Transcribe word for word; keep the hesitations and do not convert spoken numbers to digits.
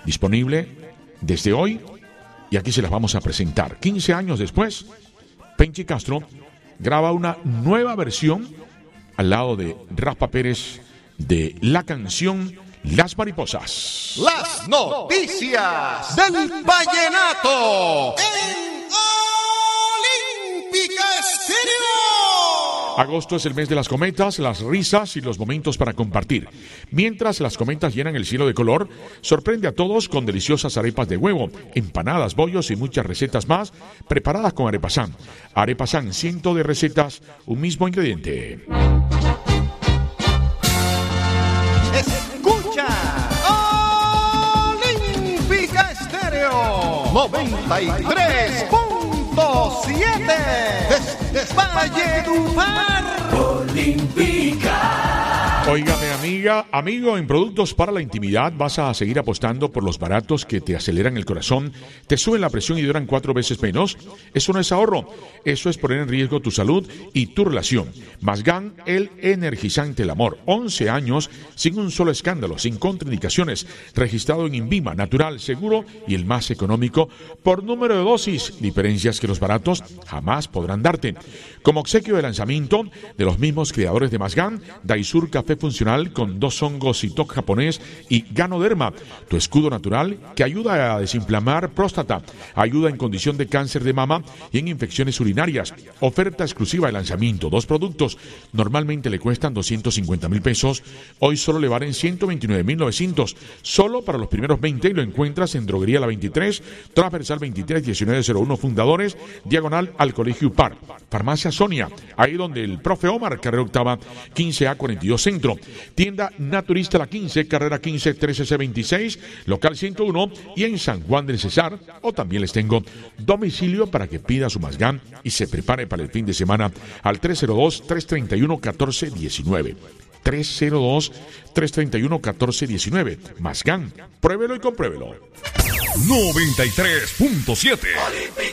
Disponible desde hoy y aquí se las vamos a presentar. quince años después, Penchi Castro graba una nueva versión al lado de Rafa Pérez de la canción Las Mariposas. Las noticias del vallenato en Olímpica Estéreo. Agosto es el mes de las cometas, las risas y los momentos para compartir. Mientras las cometas llenan el cielo de color, sorprende a todos con deliciosas arepas de huevo, empanadas, bollos y muchas recetas más preparadas con Arepasan. Arepasan, ciento de recetas, un mismo ingrediente. Escucha Olímpica Estéreo noventa y tres punto siete desde Valledupar. Olímpica. Óigame, amiga, amigo, en productos para la intimidad vas a seguir apostando por los baratos que te aceleran el corazón, te suben la presión y duran cuatro veces menos. Eso no es ahorro, eso es poner en riesgo tu salud y tu relación. Masgan, el energizante del amor. once años sin un solo escándalo, sin contraindicaciones, registrado en INVIMA, natural, seguro y el más económico por número de dosis. Diferencias que los baratos jamás podrán darte. Como obsequio de lanzamiento de los mismos creadores de Masgan, Daisur Café Funcional con dos hongos Citoc japonés y Ganoderma, tu escudo natural que ayuda a desinflamar próstata, ayuda en condición de cáncer de mama y en infecciones urinarias. Oferta exclusiva de lanzamiento, dos productos, normalmente le cuestan doscientos cincuenta mil pesos, hoy solo le valen ciento veintinueve mil novecientos, solo para los primeros veinte y lo encuentras en Droguería La veintitrés, Transversal veintitrés diecinueve cero uno Fundadores, diagonal al Colegio UPAR. Farmacia Sonia, ahí donde el profe Omar, carrera octava, quince A cuarenta y dos Centro. Tienda Naturista La quince, carrera quince trece C veintiséis, local ciento uno y en San Juan del Cesar. O también les tengo domicilio para que pida su Masgan y se prepare para el fin de semana al tres cero dos, tres tres uno, uno cuatro uno nueve. tres cero dos, tres tres uno, uno cuatro uno nueve. Masgan, pruébelo y compruébelo. noventa y tres punto siete.